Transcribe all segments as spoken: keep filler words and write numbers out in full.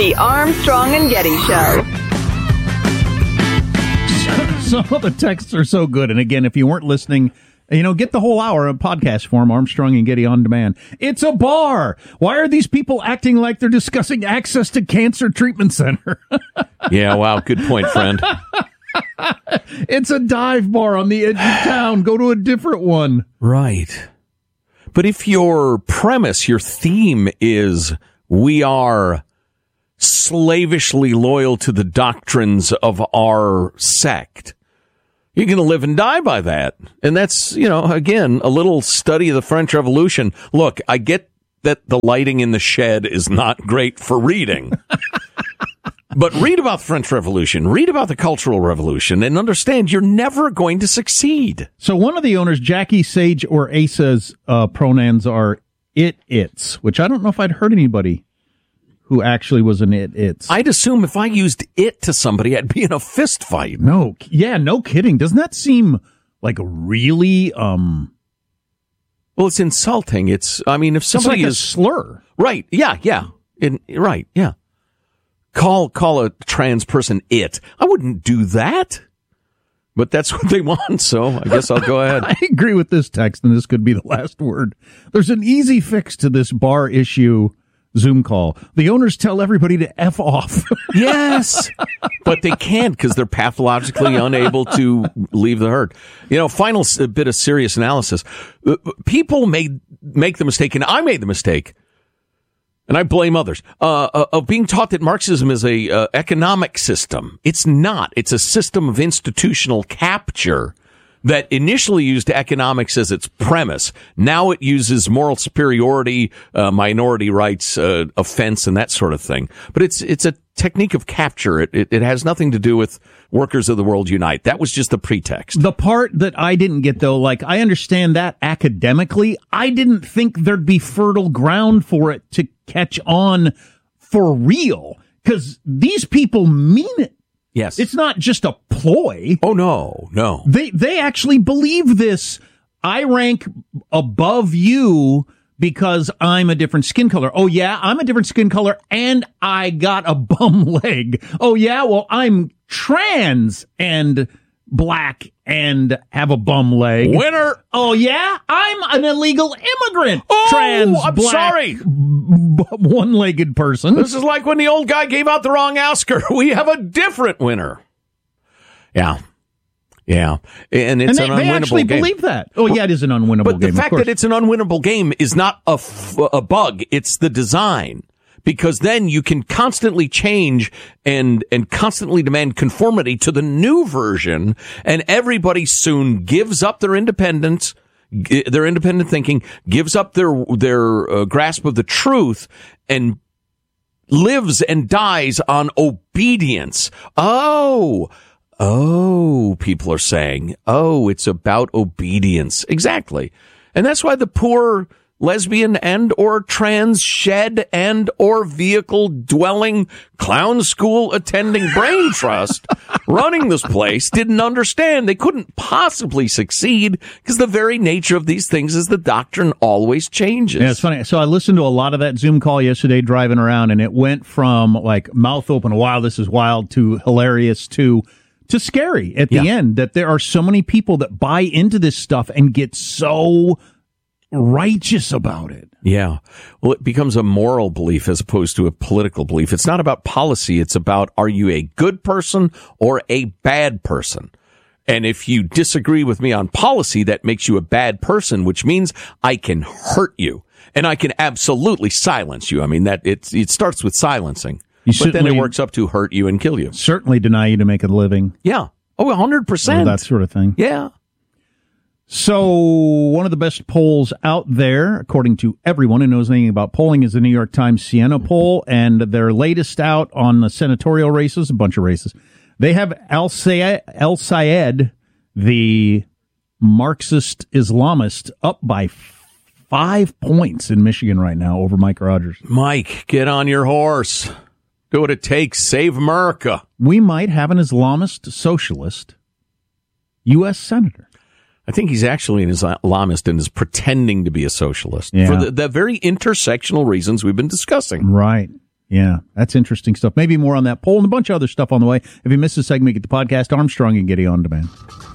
The Armstrong and Getty Show. Some of the texts are so good. And again, if you weren't listening, you know, get the whole hour of podcast form, Armstrong and Getty On Demand. It's a bar. Why are these people acting like they're discussing access to cancer treatment center? Yeah, wow, good point, friend. It's a dive bar on the edge of town. Go to a different one. Right. But if your premise, your theme is we are slavishly loyal to the doctrines of our sect, you're going to live and die by that. And that's, you know, again, a little study of the French Revolution. Look, I get that the lighting in the shed is not great for reading. But read about the French Revolution, read about the Cultural Revolution, and understand you're never going to succeed. So one of the owners, Jackie Sage or Asa's uh, pronouns are it, its, which I don't know if I'd heard anybody who actually was an it, its. I'd assume if I used it to somebody, I'd be in a fist fight. No, yeah, no kidding. Doesn't that seem like a really, um... Well, it's insulting. It's, I mean, if somebody it's like is... a slur. Right, yeah, yeah. In, right, yeah. Call, call a trans person it. I wouldn't do that. But that's what they want, so I guess I'll go ahead. I agree with this text, and this could be the last word. There's an easy fix to this bar issue Zoom call. The owners tell everybody to F off. Yes, but they can't because they're pathologically unable to leave the herd. You know, final bit of serious analysis. People made make the mistake, and I made the mistake, and I blame others, uh, of being taught that Marxism is a uh, economic system. It's not. It's a system of institutional capture that initially used economics as its premise. Now it uses moral superiority, uh, minority rights, uh, offense, and that sort of thing. But it's it's a technique of capture. It, it it has nothing to do with workers of the world unite. That was just the pretext. The part that I didn't get, though, like, I understand that academically. I didn't think there'd be fertile ground for it to catch on for real, because these people mean it. Yes. It's not just a ploy. Oh, no, no. They they actually believe this. I rank above you because I'm a different skin color. Oh, yeah, I'm a different skin color, and I got a bum leg. Oh, yeah, well, I'm trans and black and have a bum leg. Winner. Oh, yeah, I'm an illegal immigrant. Oh, trans, I'm black, sorry. b- one-legged person. This is like when the old guy gave out the wrong Oscar. We have a different winner. Yeah. Yeah. And it's and they, an unwinnable they actually game. believe that. Oh, yeah, it is an unwinnable but game. But the fact that it's an unwinnable game is not a, f- a bug. It's the design. Because then you can constantly change and and constantly demand conformity to the new version, and everybody soon gives up their independence, g- their independent thinking, gives up their their uh, grasp of the truth, and lives and dies on obedience. Oh, oh, people are saying, oh, it's about obedience. Exactly. And that's why the poor lesbian and or trans shed and or vehicle dwelling clown school attending brain trust running this place didn't understand. They couldn't possibly succeed because the very nature of these things is the doctrine always changes. Yeah, it's funny. So I listened to a lot of that Zoom call yesterday driving around, and it went from like mouth open, wow, this is wild, to hilarious, to to scary at the Yeah. end, that there are so many people that buy into this stuff and get so righteous about it. Yeah. Well, it becomes a moral belief as opposed to a political belief. It's not about policy. It's about, are you a good person or a bad person? And if you disagree with me on policy, that makes you a bad person, which means I can hurt you and I can absolutely silence you. I mean, that it, it starts with silencing, You but then it certainly- works up to hurt you and kill you. Certainly deny you to make a living. Yeah. Oh, one hundred percent. That sort of thing. Yeah. So one of the best polls out there, according to everyone who knows anything about polling, is the New York Times Siena poll, and their latest out on the senatorial races, a bunch of races. They have Al Sayed, Al Sayed, the Marxist Islamist, up by five points in Michigan right now over Mike Rogers. Mike, get on your horse. Do what it takes. Save America. We might have an Islamist socialist U S senator. I think he's actually an Islamist and is pretending to be a socialist Yeah. for the, the very intersectional reasons we've been discussing. Right. Yeah, that's interesting stuff. Maybe more on that poll and a bunch of other stuff on the way. If you missed a segment, get the podcast Armstrong and Getty On Demand.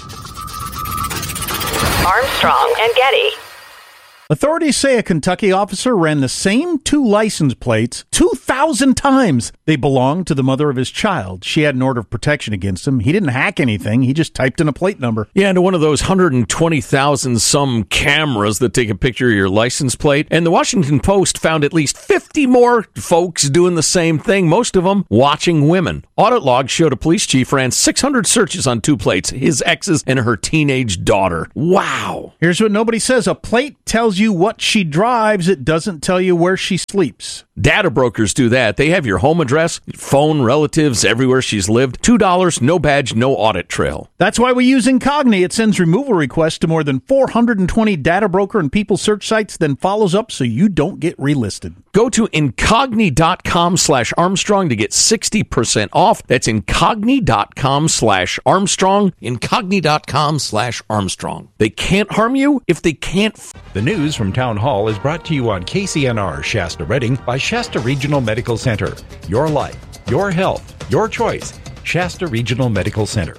Armstrong and Getty. Authorities say a Kentucky officer ran the same two license plates two thousand times. They belonged to the mother of his child. She had an order of protection against him. He didn't hack anything. He just typed in a plate number. Yeah, into one of those one hundred twenty thousand some cameras that take a picture of your license plate. And the Washington Post found at least fifty more folks doing the same thing, most of them watching women. Audit logs showed a police chief ran six hundred searches on two plates, his ex's and her teenage daughter. Wow. Here's what nobody says. A plate tells you what she drives. It doesn't tell you where she sleeps. Data brokers do that. They have your home address, phone, relatives, everywhere she's lived. two dollars, no badge, no audit trail. That's why we use Incogni. It sends removal requests to more than four hundred twenty data broker and people search sites, then follows up so you don't get relisted. Go to Incogni.com slash Armstrong to get sixty percent off. That's Incogni.com slash Armstrong. Incogni.com slash Armstrong. They can't harm you if they can't. F- the news from Town Hall is brought to you on K C N R Shasta Redding by Shasta Regional Medical Center. Your life, your health, your choice. Shasta Regional Medical Center.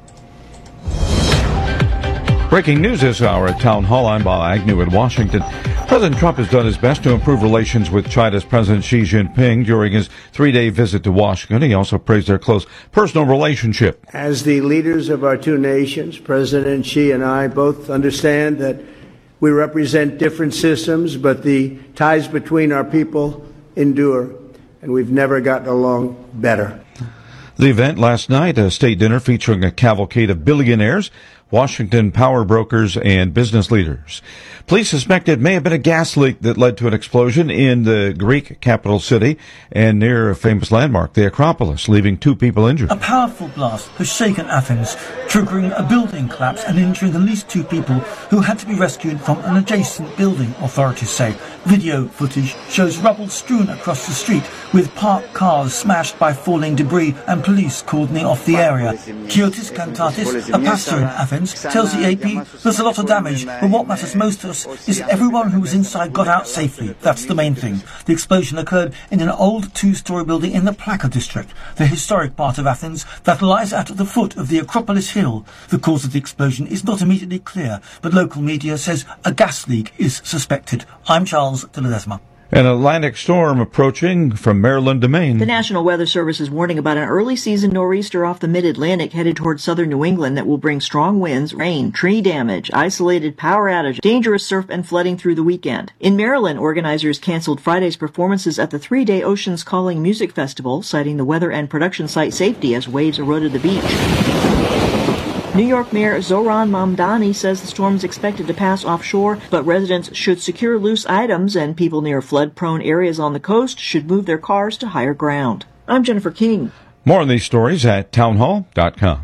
Breaking news this hour at Town Hall. I'm Bob Agnew in Washington. President Trump has done his best to improve relations with China's President Xi Jinping during his three-day visit to Washington. He also praised their close personal relationship. As the leaders of our two nations, President Xi and I both understand that we represent different systems, but the ties between our people endure, and we've never gotten along better. The event last night, a state dinner featuring a cavalcade of billionaires, Washington power brokers, and business leaders. Police suspect it may have been a gas leak that led to an explosion in the Greek capital city and near a famous landmark, the Acropolis, leaving two people injured. A powerful blast has shaken Athens, triggering a building collapse and injuring at least two people who had to be rescued from an adjacent building, authorities say. Video footage shows rubble strewn across the street, with parked cars smashed by falling debris and police cordoning off the area. Kiotis Kantatis, a pastor in Athens, tells the A P there's a lot of damage, but what matters most to us is everyone who was inside got out safely. That's the main thing. The explosion occurred in an old two-story building in the Plaka district, the historic part of Athens that lies at the foot of the Acropolis Hill. The cause of the explosion is not immediately clear, but local media says a gas leak is suspected. I'm Charles de Ledesma. An Atlantic storm approaching from Maryland to Maine. The National Weather Service is warning about an early season nor'easter off the mid-Atlantic headed toward southern New England that will bring strong winds, rain, tree damage, isolated power outage, dangerous surf and flooding through the weekend. In Maryland, organizers canceled Friday's performances at the three-day Oceans Calling Music Festival, citing the weather and production site safety as waves eroded the beach. New York Mayor Zohran Mamdani says the storm is expected to pass offshore, but residents should secure loose items and people near flood-prone areas on the coast should move their cars to higher ground. I'm Jennifer King. More on these stories at townhall dot com.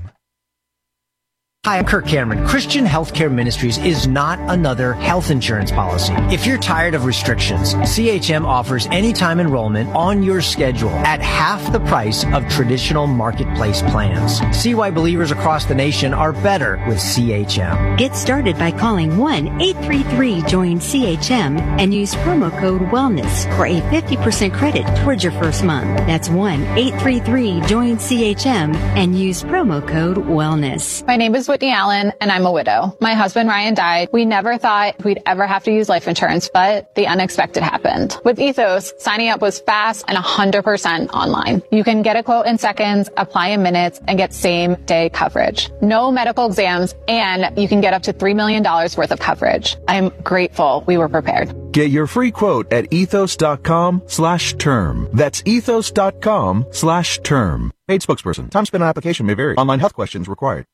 Hi, I'm Kirk Cameron. Christian Healthcare Ministries is not another health insurance policy. If you're tired of restrictions, C H M offers anytime enrollment on your schedule at half the price of traditional marketplace plans. See why believers across the nation are better with C H M. Get started by calling one eight three three join C H M and use promo code WELLNESS for a fifty percent credit towards your first month. That's one eight three three join C H M and use promo code WELLNESS. My name is Whitney Allen, and I'm a widow. My husband, Ryan, died. We never thought we'd ever have to use life insurance, but the unexpected happened. With Ethos, signing up was fast and one hundred percent online. You can get a quote in seconds, apply in minutes, and get same-day coverage. No medical exams, and you can get up to three million dollars worth of coverage. I'm grateful we were prepared. Get your free quote at ethos.com slash term. That's ethos.com slash term. Paid spokesperson. Time spent on application may vary. Online health questions required.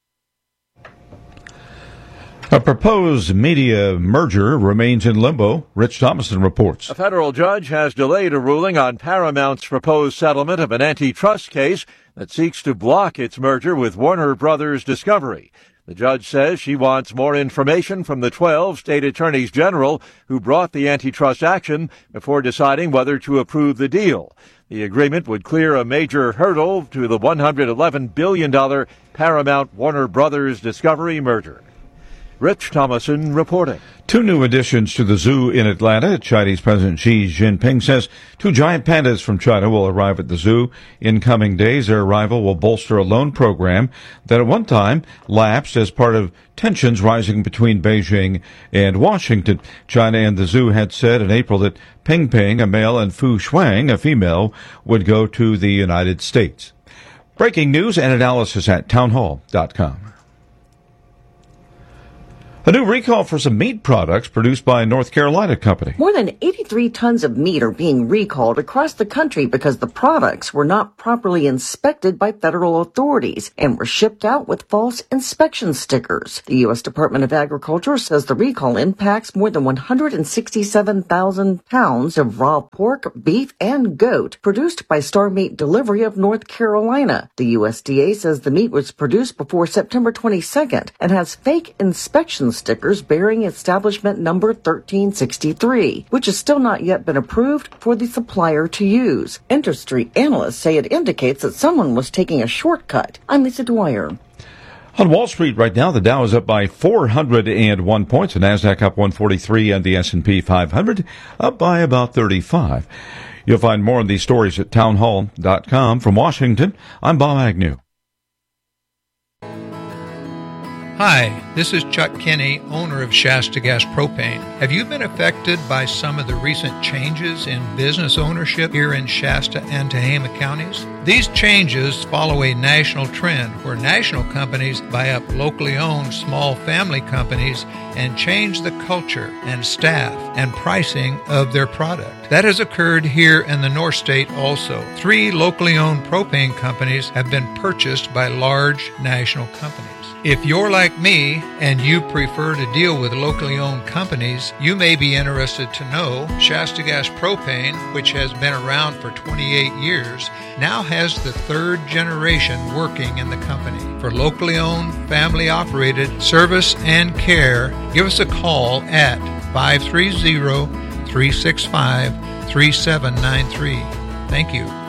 A proposed media merger remains in limbo. Rich Thomason reports. A federal judge has delayed a ruling on Paramount's proposed settlement of an antitrust case that seeks to block its merger with Warner Brothers Discovery. The judge says she wants more information from the twelve state attorneys general who brought the antitrust action before deciding whether to approve the deal. The agreement would clear a major hurdle to the one hundred eleven billion dollars Paramount Warner Brothers Discovery merger. Rich Thomason reporting. Two new additions to the zoo in Atlanta. Chinese President Xi Jinping says two giant pandas from China will arrive at the zoo in coming days. Their arrival will bolster a loan program that at one time lapsed as part of tensions rising between Beijing and Washington. China and the zoo had said in April that Ping Ping, a male, and Fu Shuang, a female, would go to the United States. Breaking news and analysis at townhall dot com. A new recall for some meat products produced by a North Carolina company. More than eighty-three tons of meat are being recalled across the country because the products were not properly inspected by federal authorities and were shipped out with false inspection stickers. The U S Department of Agriculture says the recall impacts more than one hundred sixty-seven thousand pounds of raw pork, beef, and goat produced by Star Meat Delivery of North Carolina. The U S D A says the meat was produced before September twenty-second and has fake inspection stickers bearing establishment number thirteen sixty-three, which has still not yet been approved for the supplier to use. Industry analysts say it indicates that someone was taking a shortcut. I'm Lisa Dwyer. On Wall Street right now, the Dow is up by four hundred one points, the Nasdaq up one forty-three, and the S and P five hundred up by about thirty-five. You'll find more on these stories at townhall dot com. From Washington, I'm Bob Agnew. Hi, this is Chuck Kinney, owner of Shasta Gas Propane. Have you been affected by some of the recent changes in business ownership here in Shasta and Tehama counties? These changes follow a national trend where national companies buy up locally owned small family companies and change the culture and staff and pricing of their product. That has occurred here in the North State also. Three locally owned propane companies have been purchased by large national companies. If you're like me and you prefer to deal with locally owned companies, you may be interested to know Shasta Gas Propane, which has been around for twenty-eight years, now has the third generation working in the company. For locally owned, family operated service and care, give us a call at five three zero, three six five, three seven nine three. Thank you.